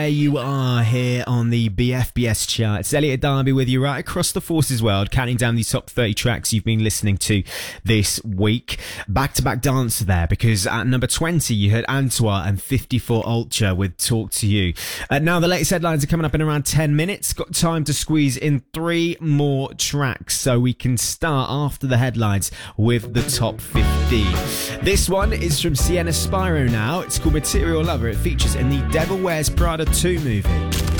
There you are here on the BFBS chart. It's Elliot Darby with you right across the Forces world, counting down the top 30 tracks you've been listening to this week. Back-to-back dancer there, because at number 20 you heard Antoine and 54 Ultra with Talk to You. Now the latest headlines are coming up in around 10 minutes. Got time to squeeze in 3 more tracks, so we can start after the headlines with the top 50. This one is from Sienna Spyro now. It's called Material Lover. It features in the Devil Wears Prada 2 movie.